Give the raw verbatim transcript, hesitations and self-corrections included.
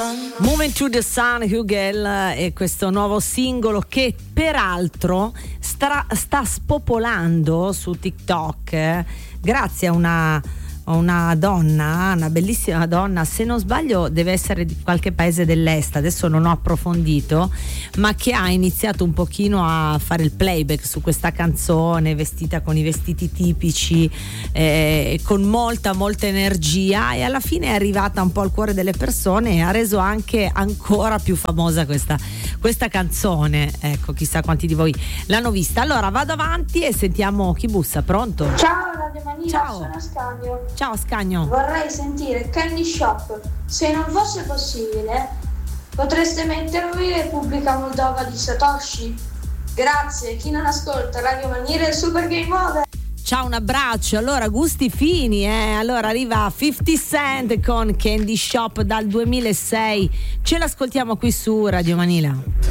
Moving to the Sun, Hugel, e questo nuovo singolo che peraltro sta, sta spopolando su TikTok eh, grazie a una una donna, una bellissima donna, se non sbaglio deve essere di qualche paese dell'est, adesso non ho approfondito, ma che ha iniziato un pochino a fare il playback su questa canzone, vestita con i vestiti tipici, eh, con molta molta energia, e alla fine è arrivata un po' al cuore delle persone e ha reso anche ancora più famosa questa, questa canzone. Ecco, chissà quanti di voi l'hanno vista. Allora vado avanti e sentiamo chi bussa. Pronto? Ciao Radio Mania, Ciao. sono Ascanio. Ciao Scagno. Vorrei sentire Candy Shop. Se non fosse possibile, potreste mettervi Repubblica Moldova di Satoshi. Grazie. Chi non ascolta Radio Maniera è Super Game Over. Ciao, un abbraccio. Allora, gusti fini, eh? Allora arriva fifty Cent con Candy Shop dal duemilasei. Ce l'ascoltiamo qui su Radio Manila.